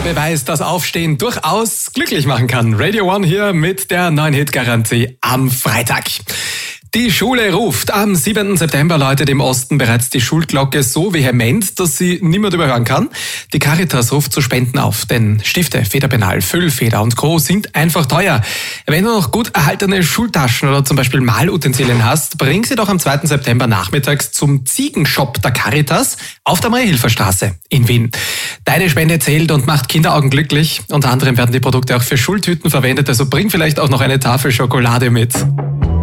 Beweis, dass Aufstehen durchaus glücklich machen kann. Radio One hier mit der neuen Hit-Garantie am Freitag. Die Schule ruft. Am 7. September läutet im Osten bereits die Schulglocke so vehement, dass sie niemand überhören kann. Die Caritas ruft zu Spenden auf, denn Stifte, Federpenal, Füllfeder und Co. sind einfach teuer. Wenn du noch gut erhaltene Schultaschen oder zum Beispiel Malutensilien hast, bring sie doch am 2. September nachmittags zum Ziegenshop der Caritas auf der Mariahilfer-Straße in Wien. Deine Spende zählt und macht Kinderaugen glücklich. Unter anderem werden die Produkte auch für Schultüten verwendet, also bring vielleicht auch noch eine Tafel Schokolade mit.